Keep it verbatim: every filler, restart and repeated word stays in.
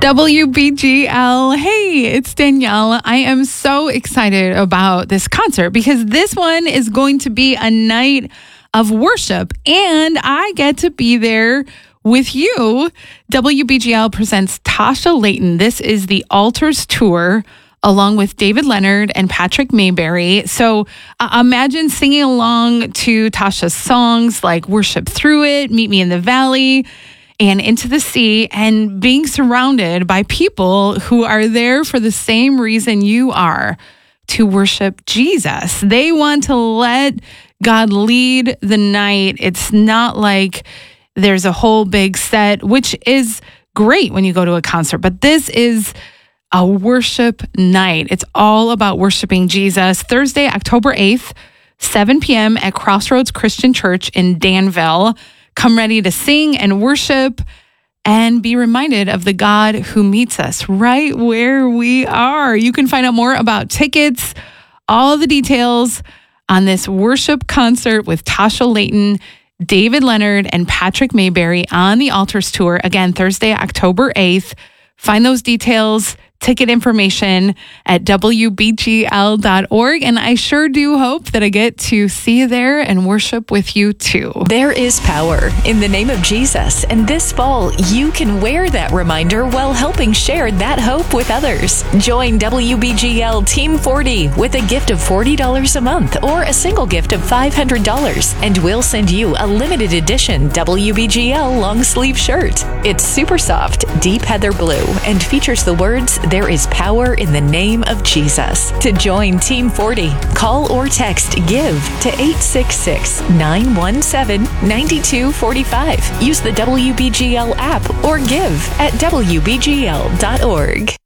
W B G L. Hey, it's Danielle. I am so excited about this concert because this one is going to be a night of worship and I get to be there with you. W B G L presents Tasha Layton. This is the Altars Tour along with David Leonard and Patrick Mayberry. So uh, imagine singing along to Tasha's songs like Worship Through It, Meet Me in the Valley, and Into the Sea, and being surrounded by people who are there for the same reason you are, to worship Jesus. They want to let God lead the night. It's not like there's a whole big set, which is great when you go to a concert, but this is a worship night. It's all about worshiping Jesus. Thursday, October eighth, seven p.m. at Crossroads Christian Church in Danville. Come ready to sing and worship and be reminded of the God who meets us right where we are. You can find out more about tickets, all the details on this worship concert with Tasha Layton, David Leonard, and Patrick Mayberry on the Altars Tour. Again, Thursday, October eighth. Find those details, ticket information at W B G L dot org. And I sure do hope that I get to see you there and worship with you too. There is power in the name of Jesus. And this fall, you can wear that reminder while helping share that hope with others. Join W B G L Team forty with a gift of forty dollars a month or a single gift of five hundred dollars. And we'll send you a limited edition W B G L long sleeve shirt. It's super soft, deep heather blue, and features the words, "There is power in the name of Jesus." To join Team forty, call or text GIVE to eight six six, nine one seven, nine two four five. Use the W B G L app or give at W B G L dot org.